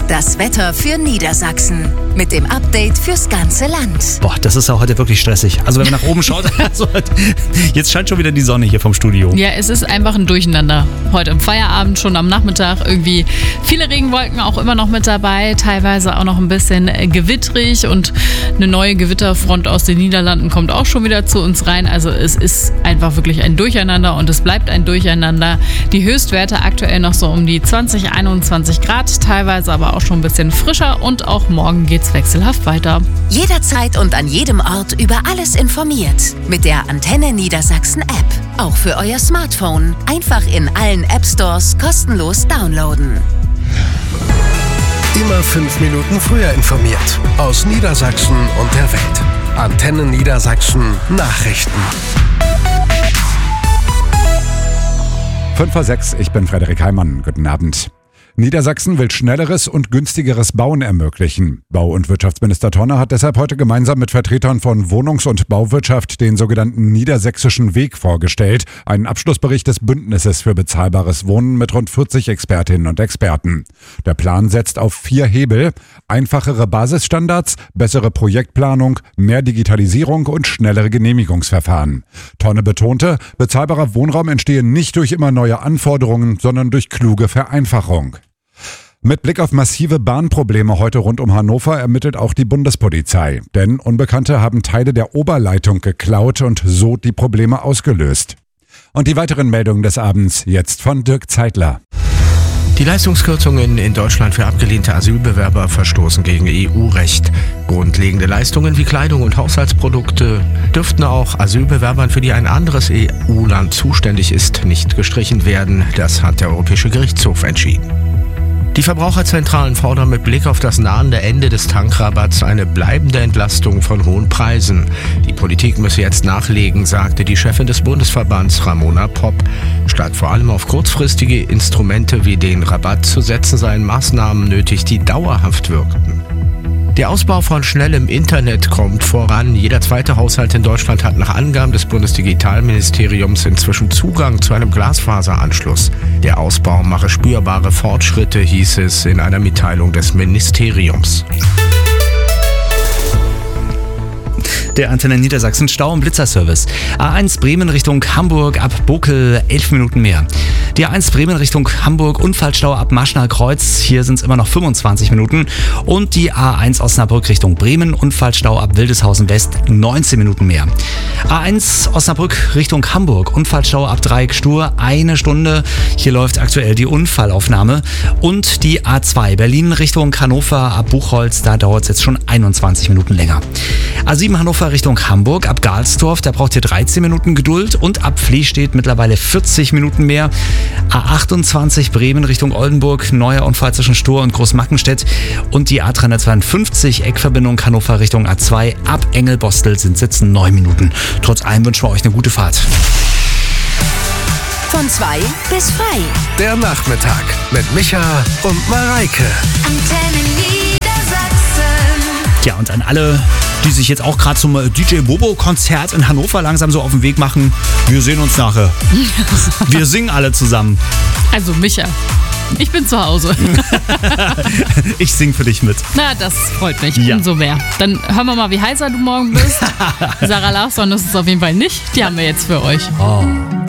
Das Wetter für Niedersachsen mit dem Update fürs ganze Land. Boah, das ist ja heute wirklich stressig. Also wenn man nach oben schaut, jetzt scheint schon wieder die Sonne hier vom Studio. Ja, es ist einfach ein Durcheinander. Heute im Feierabend, schon am Nachmittag irgendwie viele Regenwolken auch immer noch mit dabei. Teilweise auch noch ein bisschen gewittrig und eine neue Gewitterfront aus den Niederlanden kommt auch schon wieder zu uns rein. Also es ist einfach wirklich ein Durcheinander und es bleibt ein Durcheinander. Die Höchstwerte aktuell noch so um die 20, 21 Grad, teilweise aber auch schon ein bisschen frischer und auch morgen geht's wechselhaft weiter. Jederzeit und an jedem Ort über alles informiert. Mit der Antenne Niedersachsen App. Auch für euer Smartphone. Einfach in allen App Stores kostenlos downloaden. Immer 5 Minuten früher informiert. Aus Niedersachsen und der Welt. Antenne Niedersachsen Nachrichten. 5:06, ich bin Frederik Heimann. Guten Abend. Niedersachsen will schnelleres und günstigeres Bauen ermöglichen. Bau- und Wirtschaftsminister Tonner hat deshalb heute gemeinsam mit Vertretern von Wohnungs- und Bauwirtschaft den sogenannten Niedersächsischen Weg vorgestellt, einen Abschlussbericht des Bündnisses für bezahlbares Wohnen mit rund 40 Expertinnen und Experten. Der Plan setzt auf 4 Hebel: einfachere Basisstandards, bessere Projektplanung, mehr Digitalisierung und schnellere Genehmigungsverfahren. Tonne betonte, bezahlbarer Wohnraum entstehe nicht durch immer neue Anforderungen, sondern durch kluge Vereinfachung. Mit Blick auf massive Bahnprobleme heute rund um Hannover ermittelt auch die Bundespolizei. Denn Unbekannte haben Teile der Oberleitung geklaut und so die Probleme ausgelöst. Und die weiteren Meldungen des Abends jetzt von Dirk Zeitler. Die Leistungskürzungen in Deutschland für abgelehnte Asylbewerber verstoßen gegen EU-Recht. Grundlegende Leistungen wie Kleidung und Haushaltsprodukte dürften auch Asylbewerbern, für die ein anderes EU-Land zuständig ist, nicht gestrichen werden. Das hat der Europäische Gerichtshof entschieden. Die Verbraucherzentralen fordern mit Blick auf das nahende Ende des Tankrabatts eine bleibende Entlastung von hohen Preisen. Die Politik müsse jetzt nachlegen, sagte die Chefin des Bundesverbands Ramona Popp. Statt vor allem auf kurzfristige Instrumente wie den Rabatt zu setzen, seien Maßnahmen nötig, die dauerhaft wirkten. Der Ausbau von schnellem Internet kommt voran. Jeder zweite Haushalt in Deutschland hat nach Angaben des Bundesdigitalministeriums inzwischen Zugang zu einem Glasfaseranschluss. Der Ausbau mache spürbare Fortschritte, hieß es in einer Mitteilung des Ministeriums. Der Antenne Niedersachsen Stau- und Blitzerservice. A1 Bremen Richtung Hamburg ab Bokel 11 Minuten mehr. Die A1 Bremen Richtung Hamburg Unfallstau ab Marschner Kreuz. Hier sind es immer noch 25 Minuten. Und die A1 Osnabrück Richtung Bremen Unfallstau ab Wildeshausen West 19 Minuten mehr. A1 Osnabrück Richtung Hamburg Unfallstau ab Dreieck-Stur 1 Stunde. Hier läuft aktuell die Unfallaufnahme. Und die A2 Berlin Richtung Hannover ab Buchholz. Da dauert es jetzt schon 21 Minuten länger. A7 Hannover Richtung Hamburg ab Galsdorf, da braucht ihr 13 Minuten Geduld und ab Fließstedt mittlerweile 40 Minuten mehr. A28 Bremen Richtung Oldenburg, neuer Unfall zwischen Stur und Großmackenstedt und die A352 Eckverbindung Hannover Richtung A2 ab Engelbostel sind es jetzt 9 Minuten. Trotz allem wünschen wir euch eine gute Fahrt. Von 2 bis frei. Der Nachmittag mit Micha und Mareike. Antenne Niedersachsen. Ja, und an alle, die sich jetzt auch gerade zum DJ Bobo-Konzert in Hannover langsam so auf den Weg machen, wir sehen uns nachher. Wir singen alle zusammen. Also Micha, ich bin zu Hause. Ich sing für dich mit. Na, das freut mich Ja. umso mehr. Dann hören wir mal, wie heißer du morgen bist. Sarah Larsson ist es auf jeden Fall nicht. Die haben wir jetzt für euch. Oh.